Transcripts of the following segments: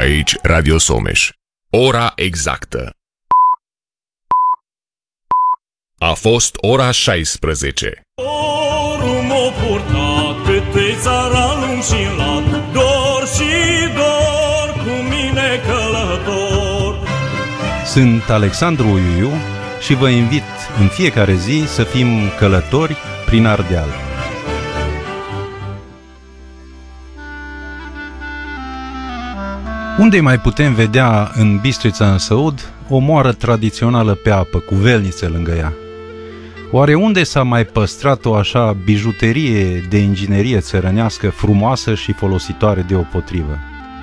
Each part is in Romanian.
Aici Radio Someș. Ora exactă. A fost ora 16. Dorul m-a purtat pe tăi țara lung și lat, dor și dor cu mine călător. Sunt Alexandru Uiuiu și vă invit în fiecare zi să fim călători prin Ardeal. Unde mai putem vedea în Bistrița în Săud o moară tradițională pe apă, cu velnițe lângă ea? Oare unde s-a mai păstrat o așa bijuterie de inginerie țărănească frumoasă și folositoare deopotrivă?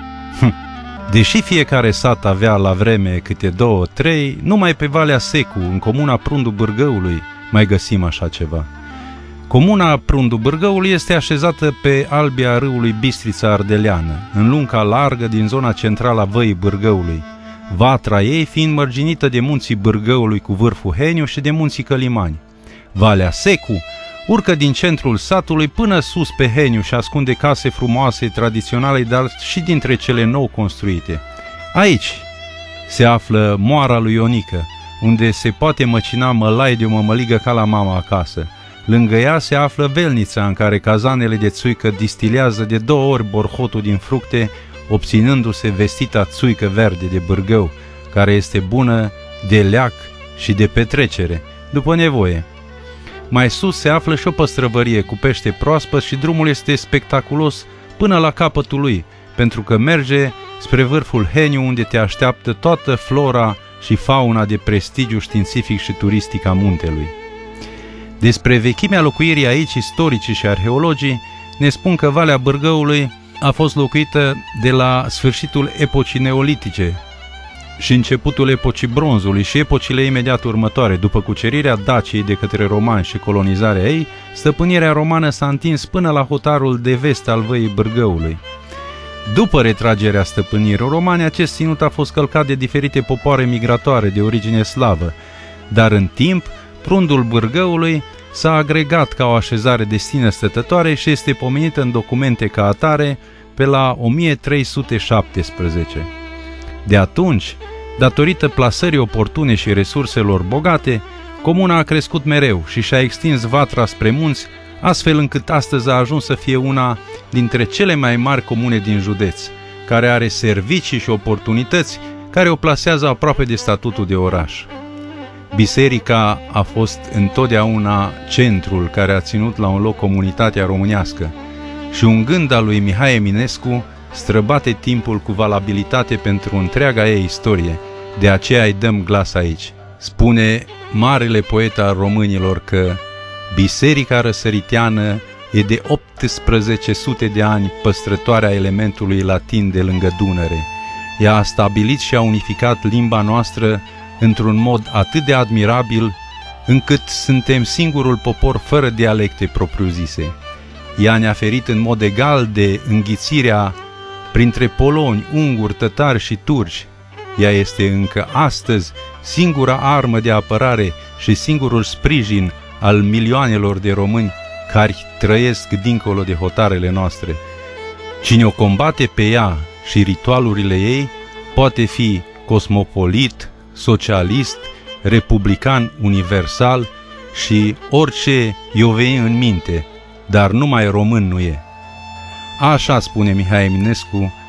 Deși fiecare sat avea la vreme câte 2-3, numai pe Valea Secu, în comuna Prundu Bârgăului, mai găsim așa ceva. Comuna Prundu Bârgăului este așezată pe albia râului Bistrița Ardeleană, în lunga largă din zona centrală a Văii Bârgăului, vatra ei fiind mărginită de munții Bârgăului cu vârful Heniu și de munții Călimani. Valea Secu urcă din centrul satului până sus pe Heniu și ascunde case frumoase, tradiționale, dar și dintre cele nou construite. Aici se află moara lui Ionică, unde se poate măcina mălai de o mămăligă ca la mama acasă. Lângă ea se află velnița în care cazanele de țuică distilează de 2 ori borhotul din fructe, obținându-se vestita țuică verde de Bârgău, care este bună de leac și de petrecere, după nevoie. Mai sus se află și o păstrăvărie cu pește proaspăt și drumul este spectaculos până la capătul lui, pentru că merge spre vârful Heniu, unde te așteaptă toată flora și fauna de prestigiu științific și turistic a muntelui. Despre vechimea locuirii aici, istoricii și arheologii ne spun că Valea Bârgăului a fost locuită de la sfârșitul epocii neolitice și începutul epocii bronzului și epocile imediat următoare. După cucerirea Daciei de către romani și colonizarea ei, stăpânirea romană s-a întins până la hotarul de vest al Văii Bârgăului. După retragerea stăpânirii romane, acest ținut a fost călcat de diferite popoare migratoare de origine slavă, dar în timp, Prundul Bârgăului s-a agregat ca o așezare de sine stătătoare și este pomenită în documente ca atare pe la 1317. De atunci, datorită plasării oportune și resurselor bogate, comuna a crescut mereu și și-a extins vatra spre munți, astfel încât astăzi a ajuns să fie una dintre cele mai mari comune din județ, care are servicii și oportunități care o plasează aproape de statutul de oraș. Biserica a fost întotdeauna centrul care a ținut la un loc comunitatea românească și un gând al lui Mihai Eminescu străbate timpul cu valabilitate pentru întreaga ei istorie, de aceea îi dăm glas aici. Spune marele poet al românilor că biserica răsăriteană e de 1800 de ani păstrătoarea elementului latin de lângă Dunăre. Ea a stabilit și a unificat limba noastră într-un mod atât de admirabil, încât suntem singurul popor fără dialecte propriu-zise. Ea ne-a ferit în mod egal de înghițirea printre poloni, unguri, tătari și turci. Ea este încă astăzi singura armă de apărare și singurul sprijin al milioanelor de români care trăiesc dincolo de hotarele noastre. Cine o combate pe ea și ritualurile ei poate fi cosmopolit, socialist, republican universal și orice i-o veni în minte, dar numai român nu e. Așa spune Mihai Eminescu